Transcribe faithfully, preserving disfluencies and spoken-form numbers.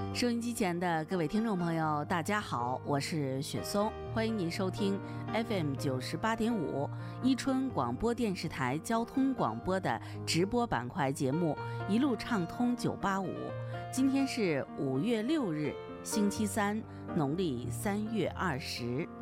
收音机前的各位听众朋友，大家好，我是雪松，欢迎您收听 F M 九十八点五伊春广播电视台交通广播的直播板块节目《一路畅通九八五》。今天是五月六日，星期三，农历三月二十。